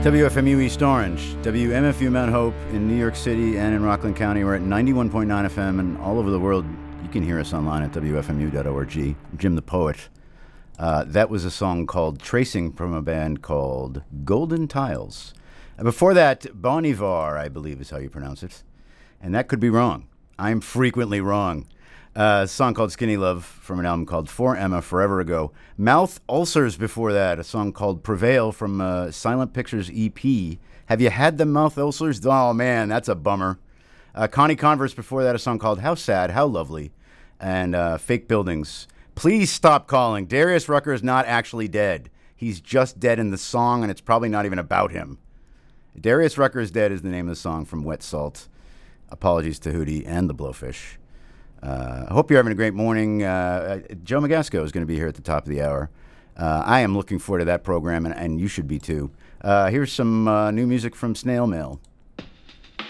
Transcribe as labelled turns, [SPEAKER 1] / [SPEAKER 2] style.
[SPEAKER 1] WFMU East Orange, WMFU Mount Hope in New York City and in Rockland County. We're at 91.9 FM, and all over the world, you can hear us online at WFMU.org. Jim the Poet. That was a song called Tracing from a band called Golden Tiles. And before that, Bon Iver, I believe is how you pronounce it. And that could be wrong. I'm frequently wrong. A song called Skinny Love from an album called For Emma, Forever Ago. Mouth Ulcers before that, a song called Prevail from Silent Pictures EP. Have you had the mouth ulcers? Oh, man, that's a bummer. Connie Converse before that, a song called How Sad, How Lovely. And Fake Buildings. Please stop calling. Darius Rucker is not actually dead. He's just dead in the song, and it's probably not even about him. Darius Rucker is Dead is the name of the song from Wet Salt. Apologies to Hootie and the Blowfish. I hope you're having a great morning. Joe Magasco is going to be here at the top of the hour. I am looking forward to that program, and you should be too. Here's some new music from Snail Mail.